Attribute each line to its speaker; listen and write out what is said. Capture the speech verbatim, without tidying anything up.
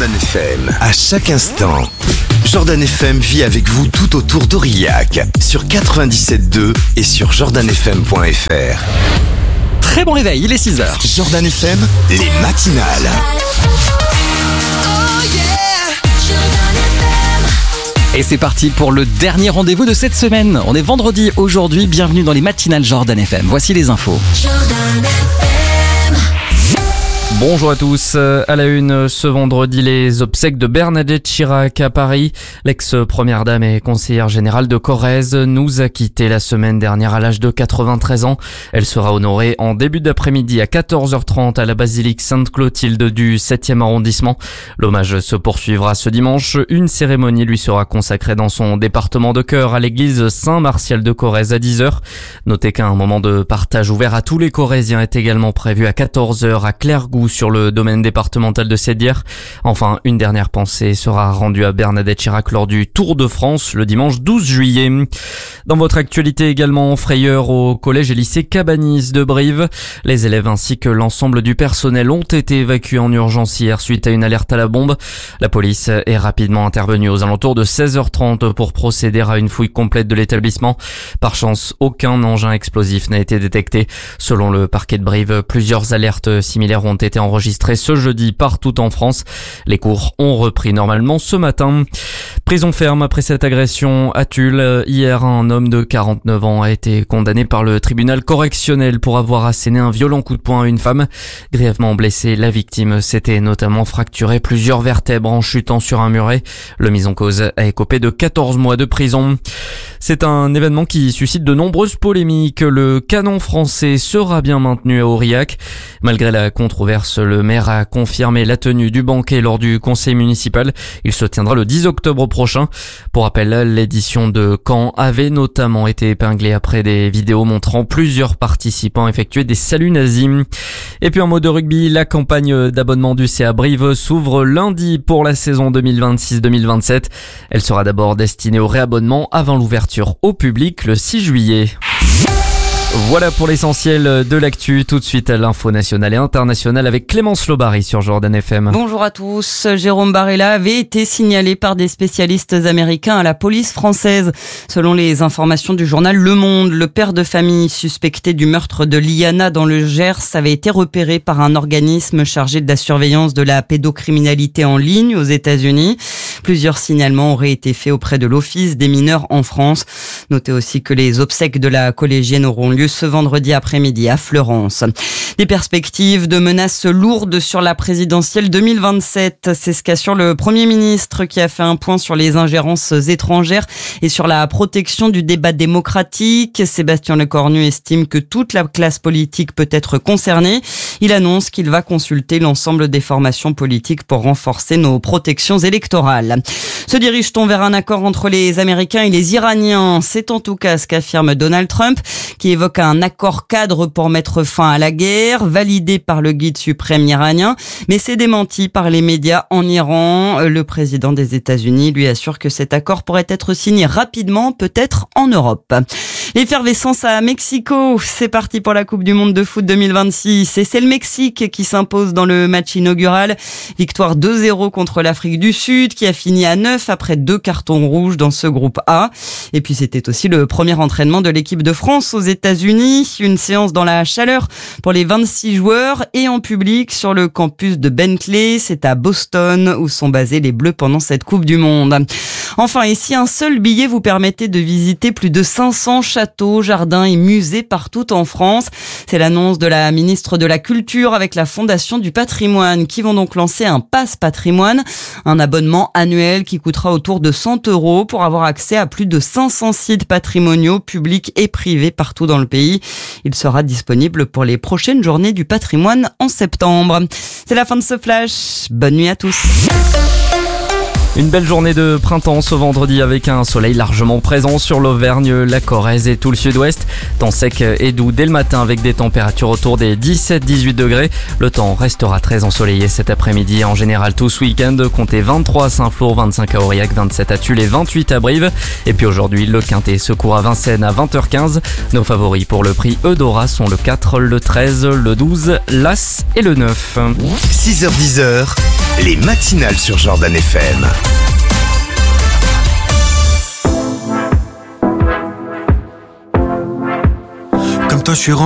Speaker 1: Jordan F M. À chaque instant, Jordan F M vit avec vous tout autour d'Aurillac sur quatre-vingt-dix-sept deux et sur jordan f m point f r.
Speaker 2: Très bon réveil, il est six heures.
Speaker 1: Jordan F M, les matinales.
Speaker 2: Et c'est parti pour le dernier rendez-vous de cette semaine. On est vendredi aujourd'hui, bienvenue dans les matinales Jordan F M. Voici les infos.
Speaker 3: Bonjour à tous. À la une, ce vendredi, les obsèques de Bernadette Chirac à Paris. L'ex-première dame et conseillère générale de Corrèze nous a quittés la semaine dernière à l'âge de quatre-vingt-treize ans. Elle sera honorée en début d'après-midi à quatorze heures trente à la basilique Sainte-Clotilde du septième arrondissement. L'hommage se poursuivra ce dimanche. Une cérémonie lui sera consacrée dans son département de cœur à l'église Saint-Martial de Corrèze à dix heures. Notez qu'un moment de partage ouvert à tous les Corréziens est également prévu à quatorze heures à Clairgouth sur le domaine départemental de Sédière. Enfin, une dernière pensée sera rendue à Bernadette Chirac lors du Tour de France le dimanche douze juillet. Dans votre actualité également, frayeur au collège et lycée Cabanis de Brive. Les élèves ainsi que l'ensemble du personnel ont été évacués en urgence hier suite à une alerte à la bombe. La police est rapidement intervenue aux alentours de seize heures trente pour procéder à une fouille complète de l'établissement. Par chance, aucun engin explosif n'a été détecté. Selon le parquet de Brive, plusieurs alertes similaires ont été enregistrées ce jeudi partout en France. Les cours ont repris normalement ce matin. Prison ferme après cette agression à Tulle. Hier, un homme de quarante-neuf ans a été condamné par le tribunal correctionnel pour avoir asséné un violent coup de poing à une femme. Grièvement blessée, la victime s'était notamment fracturé plusieurs vertèbres en chutant sur un muret. Le mis en cause a écopé de quatorze mois de prison. C'est un événement qui suscite de nombreuses polémiques. Le canon français sera bien maintenu à Aurillac. Malgré la controverse, le maire a confirmé la tenue du banquet lors du conseil municipal. Il se tiendra le dix octobre prochain. Pour rappel, l'édition de Caen avait notamment été épinglée après des vidéos montrant plusieurs participants effectuer des saluts nazis. Et puis en mot de rugby, la campagne d'abonnement du C A Brive s'ouvre lundi pour la saison deux mille vingt-six deux mille vingt-sept. Elle sera d'abord destinée au réabonnement avant l'ouverture au public le six juillet. Voilà pour l'essentiel de l'actu. Tout de suite à l'info nationale et internationale avec Clémence Lobary sur Jordan F M.
Speaker 4: Bonjour à tous. Jérôme Barella avait été signalé par des spécialistes américains à la police française. Selon les informations du journal Le Monde, le père de famille suspecté du meurtre de Liana dans le Gers avait été repéré par un organisme chargé de la surveillance de la pédocriminalité en ligne aux États-Unis. Plusieurs signalements auraient été faits auprès de l'Office des mineurs en France. Notez aussi que les obsèques de la collégienne auront lieu ce vendredi après-midi à Fleurance. Des perspectives de menaces lourdes sur la présidentielle deux mille vingt-sept. C'est ce qu'assure le Premier ministre qui a fait un point sur les ingérences étrangères et sur la protection du débat démocratique. Sébastien Lecornu estime que toute la classe politique peut être concernée. Il annonce qu'il va consulter l'ensemble des formations politiques pour renforcer nos protections électorales. Se dirige-t-on vers un accord entre les Américains et les Iraniens? C'est en tout cas ce qu'affirme Donald Trump, qui évoque un accord cadre pour mettre fin à la guerre, validé par le guide suprême iranien, mais c'est démenti par les médias en Iran. Le président des États-Unis lui assure que cet accord pourrait être signé rapidement, peut-être en Europe. L'effervescence à Mexico, c'est parti pour la Coupe du Monde de foot deux mille vingt-six et c'est le Mexique qui s'impose dans le match inaugural. Victoire deux zéro contre l'Afrique du Sud qui a fini à neuf après deux cartons rouges dans ce groupe A. Et puis c'était aussi le premier entraînement de l'équipe de France aux États-Unis. Une séance dans la chaleur pour les vingt-six joueurs et en public sur le campus de Bentley. C'est à Boston où sont basés les Bleus pendant cette Coupe du Monde. Enfin, et si un seul billet vous permettait de visiter plus de cinq cents châteaux, jardins et musées partout en France, c'est l'annonce de la ministre de la Culture avec la Fondation du Patrimoine qui vont donc lancer un pass patrimoine, un abonnement annuel qui coûtera autour de cent euros pour avoir accès à plus de cinq cents sites patrimoniaux publics et privés partout dans le pays. Il sera disponible pour les prochaines journées du patrimoine en septembre. C'est la fin de ce flash. Bonne nuit à tous.
Speaker 3: Une belle journée de printemps ce vendredi avec un soleil largement présent sur l'Auvergne, la Corrèze et tout le sud-ouest. Temps sec et doux dès le matin avec des températures autour des dix-sept à dix-huit degrés. Le temps restera très ensoleillé cet après-midi. En général tout ce week-end, comptez vingt-trois à Saint-Flour, vingt-cinq à Aurillac, vingt-sept à Tulle et vingt-huit à Brive. Et puis aujourd'hui, le Quintet se court à Vincennes à vingt heures quinze. Nos favoris pour le prix Eudora sont le quatre, le treize, le douze, l'As et le neuf.
Speaker 1: six heures dix. Les matinales sur Jordan F M.
Speaker 5: Comme toi, je suis